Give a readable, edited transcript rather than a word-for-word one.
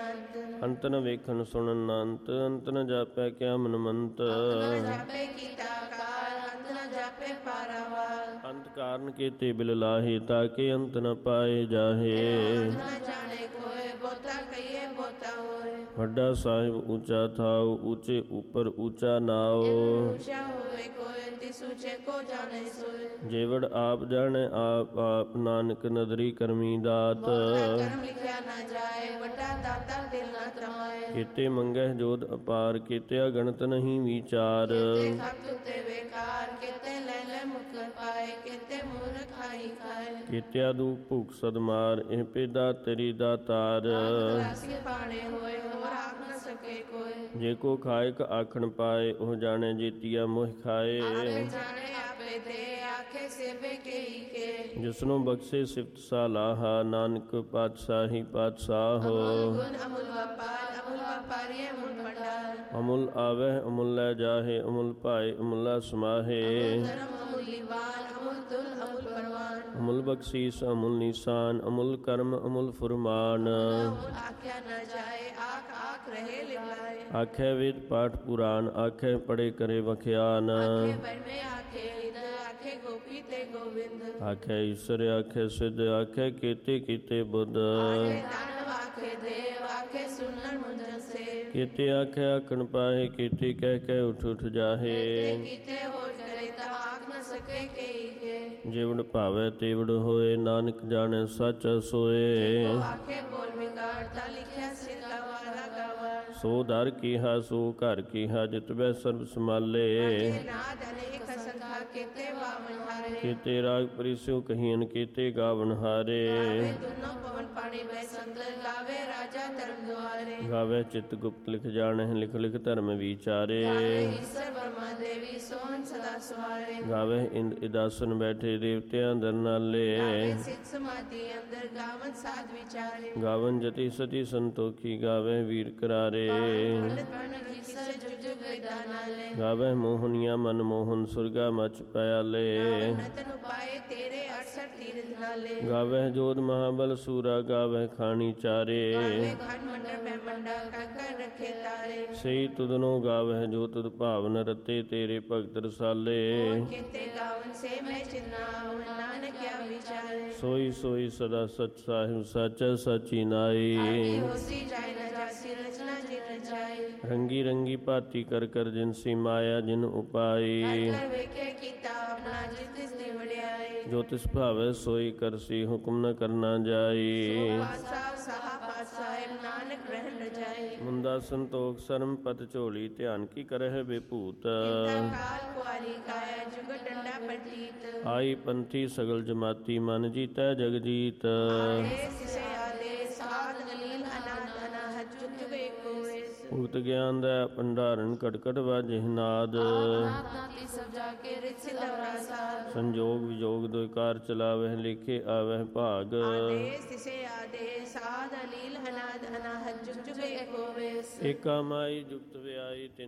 ਅੰਤ ਨ ਵੇਖਣ ਸੁਣਨ ਨਾ ਅੰਤ, ਅੰਤ ਨ ਜਾਪੈ ਕਿਆ ਮਨਮੰਤ। ਅੰਤ ਕਾਰਨ ਕੀਤੇ ਬਿਲ ਲਾਹੇ, ਤਾਕੇ ਅੰਤ ਨ ਪਾਏ ਜਾਹੇ। ਵੱਡਾ ਸਾਹਿਬ ਊਚਾ ਥਾਉ, ਊਚੇ ਉਪਰ ਊਚਾ ਨਾਉ। ਜੇਵੜ ਆਪ ਜਾਣੈ ਆਪ ਆਪ, ਨਾਨਕ ਨਦਰੀ ਕਰਮੀ ਦਾਤ। ਕੀਤੇ ਮੰਗਹਿ ਜੋਧ ਅਪਾਰ, ਕੀਤਿਆ ਗਣਤ ਨਹੀਂ ਵਿਚਾਰ। ਕੀਤਿਆ ਦੁਖ ਭੁਖ ਸਦਮਾਰ, ਇਹ ਪੇਦਾ ਤੇਰੀ ਦਾਤਾਰ। ਜੇ ਕੋ ਖਾਇਕ ਆਖਣ ਪਾਏ, ਉਹ ਜਾਣੈ ਜੀਤੀਆ ਮੋਹ ਖਾਏ। ਜਿਸਨੂੰ ਬਖਸ਼ੇ ਸਿਫਤ ਸਾਲਾਹਾ, ਨਾਨਕ ਪਾਤਸ਼ਾਹੀ ਪਾਤਸ਼ਾਹ। ਅਮੁਲ ਆਵਹਿ ਅਮੁਲ ਲੈ ਜਾਹੇ, ਅਮੁਲ ਭਾਏ ਅਮੁਲਾ ਸਮਾਹੇ। ਅਮੁਲ ਬਖਸ਼ੀਸ ਅਮੁਲ ਨਿਸ਼ਾਨ, ਅਮੁਲ ਕਰਮ ਅਮੁਲ ਫੁਰਮਾਨ। ਆਖੇ ਵੇਦ ਪਾਠ ਪੁਰਾਨ, ਆਖੇ ਪੜੇ ਕਰੇ ਵਖਿਆਨ। ਆਖੇ ਈਸ਼ਰ ਆਖੇ ਸਿੱਧ, ਆਖੇ ਕੀਤੇ ਕੀਤੇ ਬੁੱਧ। ਕੀਤੇ ਆਖੇ ਆਖਣ ਪਾਏ, ਕੀਤੇ ਕਹਿ ਕਹਿ ਉਠ ਉਠ ਜਾਹੇ। ਜਿਵੜ ਭਾਵੈ ਤਿਵੜ ਹੋਏ, ਨਾਨਕ ਜਾਣੈ ਸੱਚ ਸੋਏ। ਸੋ ਦਰ ਕੀਹਾ ਸੋ ਘਰ ਕੀਹਾ, ਜਿਤਬੈ ਸਰਬ ਸਮਾਲੇ। ਕੀਤੇ ਰਾਗ ਪਰਿਸਿਓ ਕਹੀਨ, ਕੀਤੇ ਗਾਵਨ ਹਾਰੇ। ਗਾਵੇ ਚਿਤ ਗੁਪਤ ਲਿਖ ਜਾਣਹਿ, ਲਿਖ ਲਿਖ ਧਰਮ ਵਿਚਾਰੇ। ਗਾਵੇ ਇੰਦ ਇਦਾਸਨ ਬੈਠੇ, ਦੇਵਤਿਆਂ ਦਰ ਨਾਲੇ। ਗਾਵਨ ਜਤੀ ਸਤੀ ਸੰਤੋਖੀ, ਗਾਵੇ ਵੀਰ ਕਰਾਰੇ। ਗਾਵੇ ਮੋਹਨੀਆ ਮਨ ਮੋਹਨ, ਸੁਰਗਾ ਮਚ ਪਿਆਲੇ। ਗਾਵੇ ਜੋਧ ਮਹਾਬਲ ਸੂਰਾ, ਗਾਵੇ ਖਾਣੀ ਚਾਰੇ। ਸਹੀ ਤੁਧਨੋ ਗਾਵੇ ਜੋ ਤੁਧ ਭਾਵਨ ਰਤੇ, ਤੇਰੇ ਭਗਤ ਰਸਾਲੇ। ਸੋਈ ਸੋਈ ਸਦਾ ਸਚ ਸਾਹਿਬ, ਸਚੈ ਸਾਚੀ ਨਾਈ। ਰੰਗੀ ਰੰਗੀ ਭਾਤੀ ਕਰ ਕਰ, ਜਿਨਸੀ ਮਾਇਆ ਜਿਨ ਉਪਾਈ। ਜੋ ਤਿਸ ਭਾਵੈ ਸੋਈ ਕਰਸੀ, ਹੁਕਮ ਨ ਕਰਨਾ ਜਾਈ। ਮੁੰਦਾ ਸੰਤੋਖ ਸਰਮ ਪਤ ਝੋਲੀ, ਧਿਆਨ ਕੀ ਕਰਹਿ ਬੇਭੂਤ। ਆਈ ਪੰਥੀ ਸਗਲ ਜਮਾਤੀ, ਮਨ ਜੀਤੈ ਜਗ ਜੀਤ। ਭੁਗਤ ਗਿਆਨ ਦਾ ਭੰਡਾਰਨ, ਕਟਕਟ ਵਾਜੇ ਨਾਦ। ਸੰਜੋਗ ਵਿਜੋਗ ਦੁਇ ਕਾਰ ਚਲਾਵਹਿ, ਲਿਖੇ ਆਵਹਿ ਭਾਗ। ਏਕਾ ਮਾਈ ਜੁਗਤ ਵਿਆਈ, ਤਿਨ